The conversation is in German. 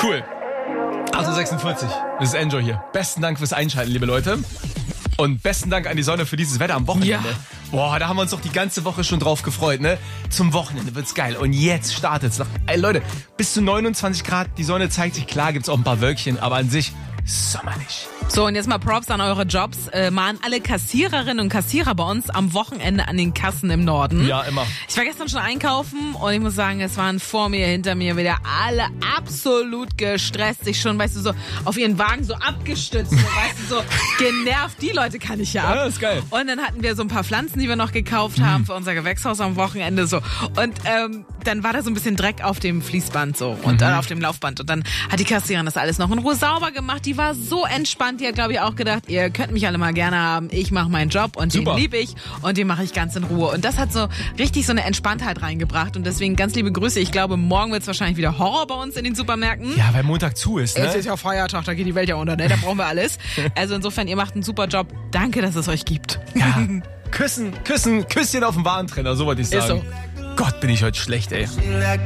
Cool. 8.46 Uhr. Das ist Enjoy hier. Besten Dank fürs Einschalten, liebe Leute. Und besten Dank an die Sonne für dieses Wetter am Wochenende. Ja. Boah, da haben wir uns doch die ganze Woche schon drauf gefreut, ne? Zum Wochenende wird's geil. Und jetzt startet's. Ey, Leute, bis zu 29 Grad, die Sonne zeigt sich. Klar gibt's auch ein paar Wölkchen, aber an sich sommerlich. So, und jetzt mal Props an eure Jobs. Mal an alle Kassiererinnen und Kassierer bei uns am Wochenende an den Kassen im Norden. Ja, immer. Ich war gestern schon einkaufen und ich muss sagen, es waren vor mir, hinter mir wieder alle absolut gestresst. Sich schon, weißt du, so auf ihren Wagen so abgestützt. So, weißt du, so genervt. Die Leute kann ich ja ab. Ja, das ist geil. Und dann hatten wir so ein paar Pflanzen, die wir noch gekauft haben für unser Gewächshaus am Wochenende. So. Und dann war da so ein bisschen Dreck auf dem Fließband so und auf dem Laufband. Und dann hat die Kassiererin das alles noch in Ruhe sauber gemacht. Die war so entspannt. Die hat, glaube ich, auch gedacht, ihr könnt mich alle mal gerne haben. Ich mache meinen Job und Super. den liebe ich und den mache ich ganz in Ruhe. Und das hat so richtig so eine Entspanntheit reingebracht. Und deswegen ganz liebe Grüße. Ich glaube, morgen wird es wahrscheinlich wieder Horror bei uns in den Supermärkten. Ja, weil Montag zu ist, ne? Es ist ja Feiertag, da geht die Welt ja unter, ne? Da brauchen wir alles. Also insofern, ihr macht einen super Job. Danke, dass es euch gibt. Ja. Küsschen auf den Warentrenner, so wollte ich sagen. Ist so. Gott, bin ich heute schlecht, ey.